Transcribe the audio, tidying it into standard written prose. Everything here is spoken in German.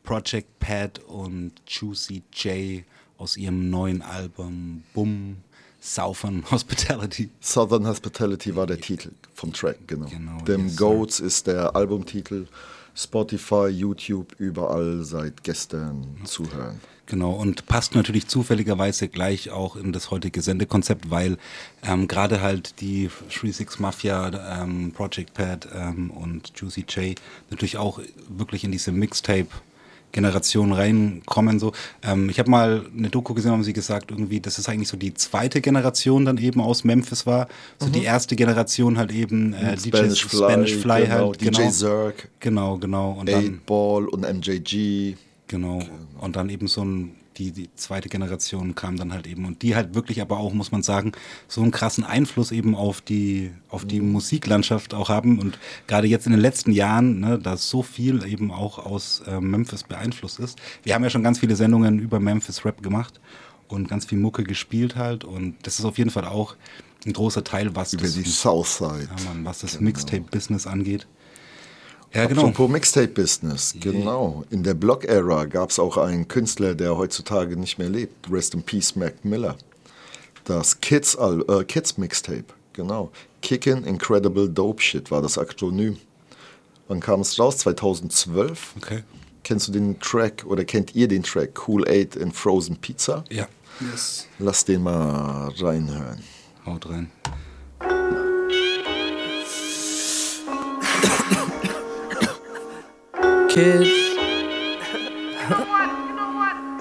Project Pat und Juicy J aus ihrem neuen Album Boom Southern Hospitality. Southern Hospitality war der Titel vom Track, genau. Dem yes, Goats ist der Albumtitel. Spotify, YouTube, überall seit gestern zuhören. Genau, und passt natürlich zufälligerweise gleich auch in das heutige Sendekonzept, weil gerade halt die 3-6 Mafia, Project Pat und Juicy J natürlich auch wirklich in diese Mixtape-Generation reinkommen. So. Ich habe mal eine Doku gesehen, haben sie gesagt, irgendwie, dass es eigentlich so die zweite Generation dann eben aus Memphis war. So die erste Generation halt eben Spanish Fly genau, halt. DJ Zerk. Genau. Und 8Ball und MJG. Genau. Und dann eben so die zweite Generation kam dann halt eben und die halt wirklich aber auch, muss man sagen, so einen krassen Einfluss eben auf die Musiklandschaft auch haben und gerade jetzt in den letzten Jahren, ne, da so viel eben auch aus Memphis beeinflusst ist. Wir haben ja schon ganz viele Sendungen über Memphis Rap gemacht und ganz viel Mucke gespielt halt und das ist auf jeden Fall auch ein großer Teil, was über die Southside. Ja, Mann, was das Mixtape-Business angeht. Ja, genau. Apropos Mixtape-Business, genau. In der Block-Ära gab es auch einen Künstler, der heutzutage nicht mehr lebt. Rest in Peace, Mac Miller. Das Kids-Mixtape, genau. Kickin' Incredible Dope Shit war das Akronym. Wann kam es raus? 2012. Okay. Kennst du den Track oder kennt ihr den Track Cool 8 in Frozen Pizza? Ja. Yes. Lass den mal reinhören. Haut rein. Kids.